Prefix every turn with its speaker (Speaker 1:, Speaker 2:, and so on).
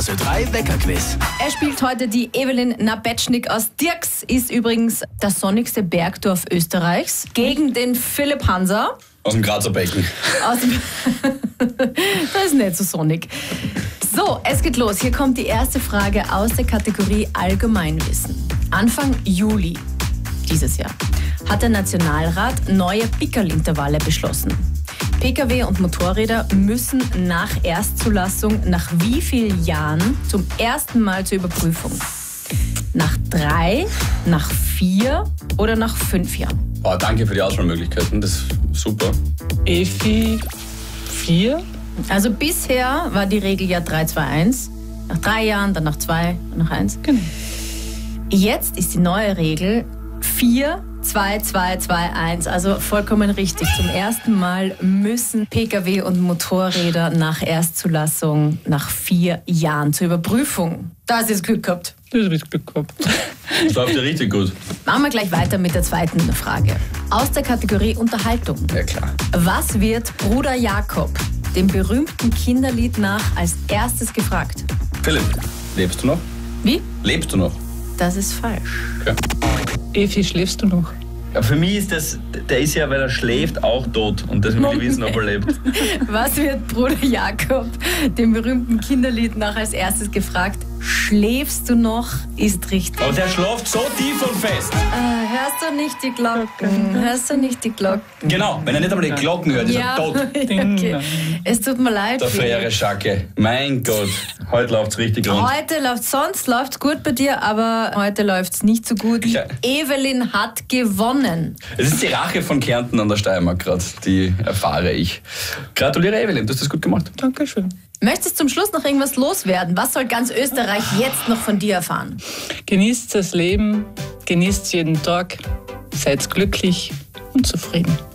Speaker 1: 3 Weckerquiz.
Speaker 2: Er spielt heute die Evelyn Nabetschnik aus Dirks, ist übrigens das sonnigste Bergdorf Österreichs, gegen den Philipp Hanser.
Speaker 3: Aus dem Grazer Becken.
Speaker 2: Das ist nicht so sonnig. So, es geht los. Hier kommt die erste Frage aus der Kategorie Allgemeinwissen. Anfang Juli dieses Jahr hat der Nationalrat neue Pickerl-Intervalle beschlossen. Pkw und Motorräder müssen nach Erstzulassung nach wie vielen Jahren zum ersten Mal zur Überprüfung? Nach 3, nach 4 oder nach 5 Jahren?
Speaker 3: Oh, danke für die Auswahlmöglichkeiten, das ist super.
Speaker 4: Evi 4?
Speaker 2: Also bisher war die Regel ja 3, 2, 1. Nach 3 Jahren, dann nach 2, dann nach 1.
Speaker 4: Genau.
Speaker 2: Jetzt ist die neue Regel 4, 2, 2, 2, 1. Also vollkommen richtig. Zum ersten Mal müssen Pkw und Motorräder nach Erstzulassung nach 4 Jahren zur Überprüfung. Da hast du jetzt Glück gehabt.
Speaker 4: Das habe ich Glück gehabt.
Speaker 3: Das läuft ja richtig gut.
Speaker 2: Machen wir gleich weiter mit der zweiten Frage. Aus der Kategorie Unterhaltung.
Speaker 3: Ja, klar.
Speaker 2: Was wird Bruder Jakob dem berühmten Kinderlied nach als erstes gefragt?
Speaker 3: Philipp, lebst du noch?
Speaker 2: Wie?
Speaker 3: Lebst du noch?
Speaker 2: Das ist falsch.
Speaker 3: Okay.
Speaker 4: Evi, schläfst du noch?
Speaker 3: Ja, für mich ist das, der ist ja, weil er schläft, auch tot. Und deswegen will ich wissen, ob er lebt.
Speaker 2: Was wird Bruder Jakob dem berühmten Kinderlied nach als erstes gefragt? Schläfst du noch? Ist richtig.
Speaker 3: Aber der schläft so tief und fest.
Speaker 2: Hörst du nicht die Glocken? Hörst du nicht die Glocken?
Speaker 3: Genau, wenn er nicht einmal die Glocken hört, ist er tot.
Speaker 2: Okay. Es tut mir leid.
Speaker 3: Der faire Schacke. Mein Gott, heute läuft's richtig rund.
Speaker 2: Sonst läuft's gut bei dir, aber heute läuft's nicht so gut.
Speaker 3: Ja.
Speaker 2: Evelyn hat gewonnen.
Speaker 3: Es ist die Rache von Kärnten an der Steiermark gerade, die erfahre ich. Gratuliere Evelyn, du hast das gut gemacht.
Speaker 4: Dankeschön.
Speaker 2: Möchtest zum Schluss noch irgendwas loswerden? Was soll ganz Österreich jetzt noch von dir erfahren?
Speaker 4: Genießt das Leben, genießt jeden Tag, seid glücklich und zufrieden.